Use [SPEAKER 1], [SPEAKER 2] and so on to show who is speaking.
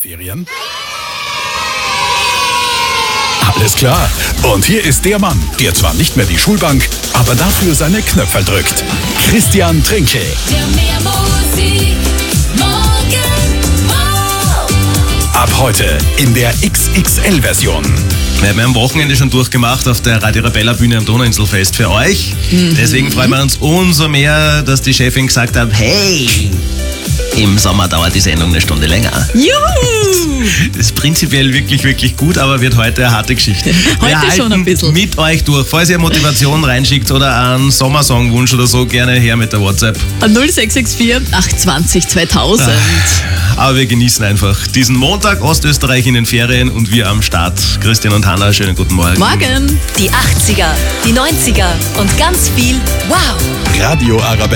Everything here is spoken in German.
[SPEAKER 1] Sommerferien? Alles klar. Und hier ist der Mann, der zwar nicht mehr die Schulbank, aber dafür seine Knöpfe drückt. Christian Trinkel.
[SPEAKER 2] Der Mehrmusik Morgenmorgen.
[SPEAKER 1] Ab heute in der XXL-Version.
[SPEAKER 3] Wir haben am Wochenende schon durchgemacht auf der Radio Arabella Bühne am Donauinselfest für euch. Deswegen freuen wir uns umso mehr, dass die Chefin gesagt hat, hey, im Sommer dauert die Sendung eine Stunde länger.
[SPEAKER 4] Juhu!
[SPEAKER 3] Das ist prinzipiell wirklich, wirklich gut, aber wird heute eine harte Geschichte.
[SPEAKER 4] Heute
[SPEAKER 3] Wir
[SPEAKER 4] schon ein
[SPEAKER 3] halten
[SPEAKER 4] bisschen.
[SPEAKER 3] mit euch durch. Falls ihr Motivation reinschickt oder einen Sommersongwunsch oder so, gerne her mit der WhatsApp.
[SPEAKER 4] 0664 820 2000.
[SPEAKER 3] Aber wir genießen einfach diesen Montag, Ostösterreich in den Ferien und wir am Start. Christian und Hanna, schönen guten Morgen.
[SPEAKER 4] Morgen!
[SPEAKER 2] Die 80er, die 90er und ganz viel Wow.
[SPEAKER 1] Radio Arabella.